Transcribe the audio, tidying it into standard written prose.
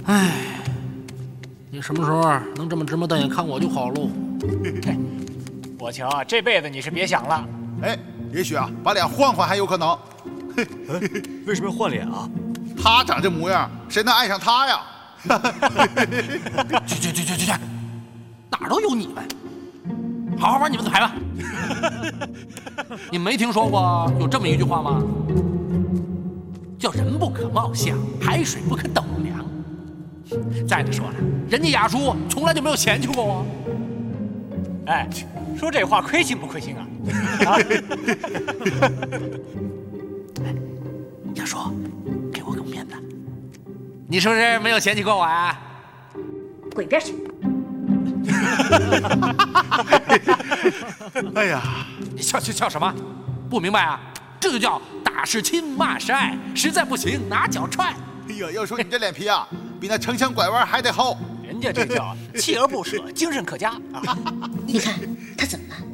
唉，你什么时候能这么直目瞪眼看我就好喽。 我瞧这辈子你是别想了。 哎，也许啊，把脸换换还有可能。 为什么要换脸啊？ 他长这模样，谁能爱上他呀？ 去，哪儿都有你们，好好玩你们的牌吧。你没听说过有这么一句话吗？叫人不可貌相，海水不可斗量。再者说了，人家雅叔从来就没有嫌弃过我。 哎，说这话亏心不亏心啊？ 雅叔，给我个面子，你是不是没有嫌弃过我啊？ 滚边去！ 哎呀， 你笑什么？不明白啊？这就叫打是亲，骂是爱，实在不行拿脚踹。 哎呀，要说你这脸皮啊，比那城墙拐弯还得厚。 人家这叫锲而不舍，精神可嘉啊！ 你看他怎么了？